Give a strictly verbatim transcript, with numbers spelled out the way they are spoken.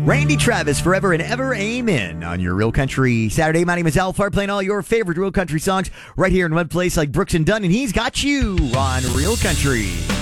Randy Travis, Forever and Ever, Amen on your Real Country Saturday. My name is Al Far, playing all your favorite Real Country songs right here in one place like Brooks and Dunn, and he's got you on Real Country.